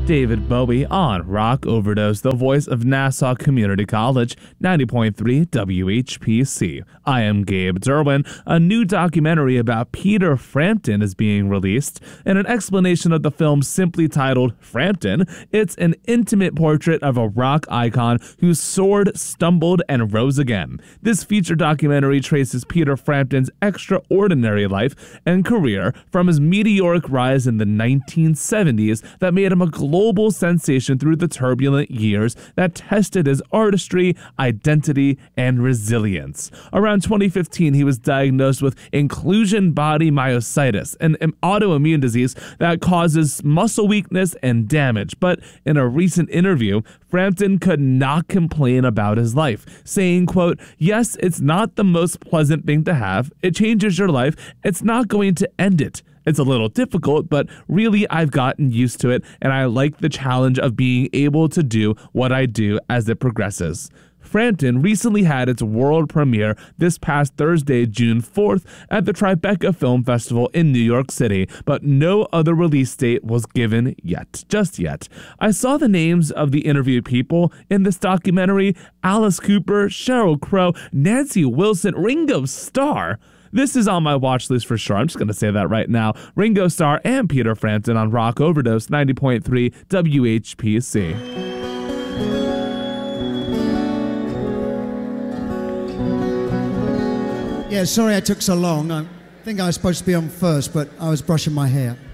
David Bowie on Rock Overdose, the voice of Nassau Community College, 90.3 WHPC. I am Gabe Derwin. A new documentary about Peter Frampton is being released, and an explanation of the film simply titled Frampton. It's an intimate portrait of a rock icon who soared, stumbled, and rose again. This feature documentary traces Peter Frampton's extraordinary life and career from his meteoric rise in the 1970s that made him a global sensation through the turbulent years that tested his artistry, identity, and resilience. Around 2015, he was diagnosed with inclusion body myositis, an autoimmune disease that causes muscle weakness and damage. But in a recent interview, Frampton could not complain about his life, saying, quote, "Yes, it's not the most pleasant thing to have. It changes your life. It's not going to end it. It's a little difficult, but really I've gotten used to it, and I like the challenge of being able to do what I do as it progresses." Frampton recently had its world premiere this past Thursday, June 4th, at the Tribeca Film Festival in New York City, but no other release date was given just yet. I saw the names of the interviewed people in this documentary: Alice Cooper, Sheryl Crow, Nancy Wilson, Ringo Starr. This is on my watch list for sure. I'm just going to say that right now. Ringo Starr and Peter Frampton on Rock Overdose, 90.3 WHPC. Yeah, sorry I took so long. I think I was supposed to be on first, but I was brushing my hair.